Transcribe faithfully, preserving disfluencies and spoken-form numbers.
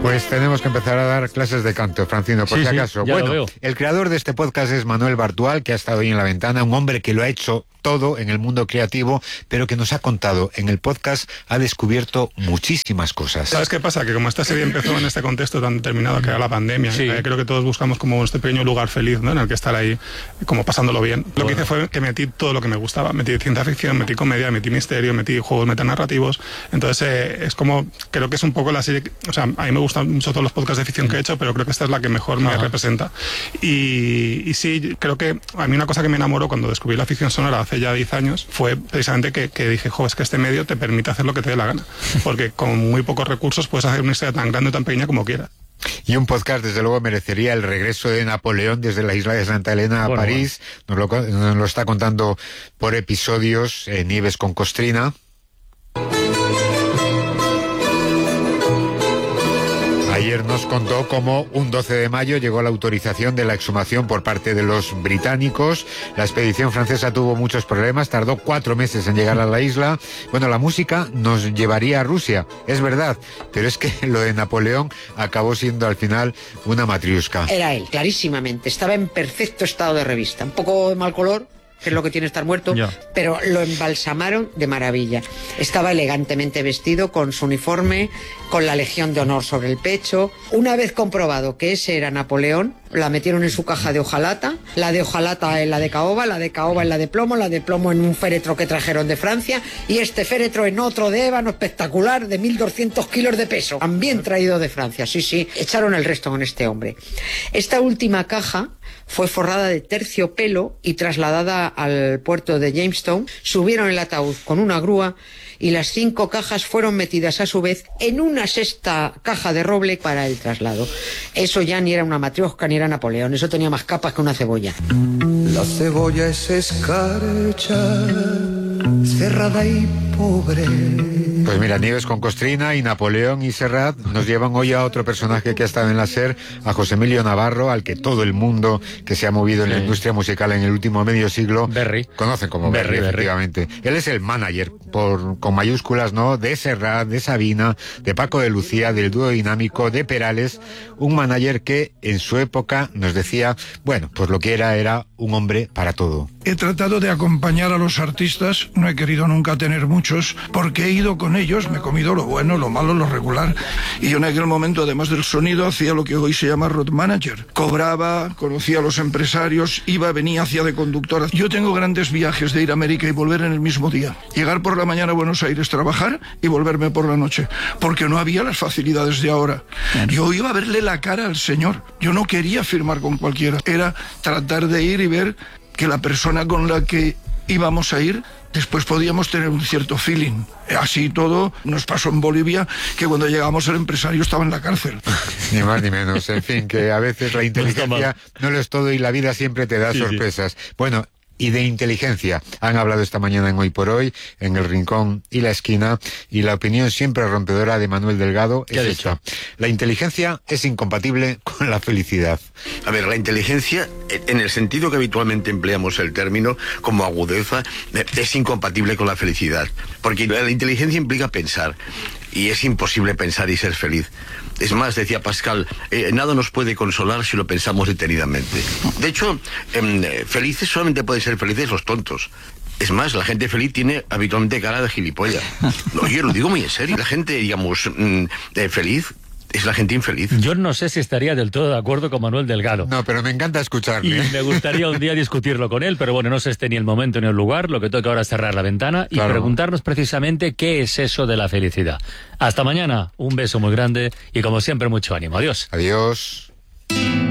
Pues tenemos que empezar a dar clases de canto, Francino, por sí, si sí, acaso. Ya bueno, el creador de este podcast es Manuel Bartual, que ha estado ahí en la ventana, un hombre que lo ha hecho todo en el mundo creativo, pero que nos ha contado en el podcast, ha descubierto muchísimas cosas. ¿Sabes qué pasa? Que como esta serie empezó en este contexto tan determinado que era la pandemia, sí. eh, creo que todos buscamos como este pequeño lugar feliz, ¿no?, en el que estar ahí, como pasándolo bien. Lo que hice fue que metí todo lo que me gustaba. Metí ciencia ficción, metí comedia, metí misterio, metí juegos metanarrativos. Entonces eh, es como, creo que es un poco la serie, o sea, a mí me gustan mucho todos los podcasts de ficción que he hecho, pero creo que esta es la que mejor me Ajá. representa. Y, y sí, creo que a mí una cosa que me enamoró cuando descubrí la ficción sonora hace ya diez años fue precisamente que, que dije, jo, es que este medio te permite hacer lo que te dé la gana, porque con muy pocos recursos puedes hacer una historia tan grande o tan pequeña como quieras. Y un podcast, desde luego, merecería el regreso de Napoleón desde la isla de Santa Elena a bueno, París. Bueno. Nos, lo, nos lo está contando por episodios eh, Nieves con Costrina. Ayer nos contó cómo un doce de mayo llegó la autorización de la exhumación por parte de los británicos. La expedición francesa tuvo muchos problemas, tardó cuatro meses en llegar a la isla. Bueno, la música nos llevaría a Rusia, es verdad, pero es que lo de Napoleón acabó siendo al final una matriusca. Era él, clarísimamente, estaba en perfecto estado de revista, un poco de mal color, que es lo que tiene estar muerto, yeah. pero lo embalsamaron de maravilla. Estaba elegantemente vestido con su uniforme, con la Legión de Honor sobre el pecho. Una vez comprobado que ese era Napoleón, la metieron en su caja de hojalata, la de hojalata en la de caoba, la de caoba en la de plomo, la de plomo en un féretro que trajeron de Francia, y este féretro en otro de ébano espectacular de mil doscientos kilos de peso, también traído de Francia. Sí, sí, echaron el resto con este hombre. Esta última caja fue forrada de terciopelo y trasladada al puerto de Jamestown. Subieron el ataúd con una grúa y las cinco cajas fueron metidas a su vez en una sexta caja de roble para el traslado. Eso ya ni era una matriosca ni era Napoleón, eso tenía más capas que una cebolla. La cebolla es escarcha, cerrada y pobre. Pues mira, Nieves con Costrina y Napoleón y Serrat nos llevan hoy a otro personaje que ha estado en la SER, a José Emilio Navarro, al que todo el mundo que se ha movido en sí. la industria musical en el último medio siglo Berry. conocen como Berry, Berry, efectivamente. Berry. Él es el manager, por, con mayúsculas, ¿no?, de Serrat, de Sabina, de Paco de Lucía, del dúo dinámico, de Perales, un manager que en su época nos decía, bueno, pues lo que era era un hombre para todo. He tratado de acompañar a los artistas, no he querido nunca tener muchos, porque he ido con ellos, me he comido lo bueno, lo malo, lo regular, y yo en aquel momento, además del sonido, hacía lo que hoy se llama road manager. Cobraba, conocía a los empresarios, iba, venía, hacía de conductora. Yo tengo grandes viajes de ir a América y volver en el mismo día. Llegar por la mañana a Buenos Aires, trabajar y volverme por la noche, porque no había las facilidades de ahora. Yo iba a verle la cara al señor, yo no quería firmar con cualquiera, era tratar de ir y ver que la persona con la que íbamos a ir, después podíamos tener un cierto feeling. Así todo nos pasó en Bolivia, que cuando llegamos el empresario estaba en la cárcel. Ni más ni menos, en fin, que a veces la inteligencia no lo es todo y la vida siempre te da sí, sorpresas. Sí. Bueno, y de inteligencia han hablado esta mañana en Hoy por Hoy, en El Rincón y la Esquina, y la opinión siempre rompedora de Manuel Delgado es esta: la inteligencia es incompatible con la felicidad. A ver, la inteligencia, en el sentido que habitualmente empleamos el término, como agudeza, es incompatible con la felicidad, porque la inteligencia implica pensar, y es imposible pensar y ser feliz. Es más, decía Pascal, eh, nada nos puede consolar si lo pensamos detenidamente. De hecho, eh, felices solamente pueden ser felices los tontos. Es más, la gente feliz tiene habitualmente cara de gilipollas. No, yo lo digo muy en serio. La gente, digamos, mm, eh, feliz es la gente infeliz. Yo no sé si estaría del todo de acuerdo con Manuel Delgado. No, pero me encanta escucharle. Y me gustaría un día discutirlo con él, pero bueno, no sé este ni el momento ni el lugar. Lo que toca ahora es cerrar la ventana y claro. preguntarnos precisamente qué es eso de la felicidad. Hasta mañana, un beso muy grande y como siempre mucho ánimo. Adiós. Adiós.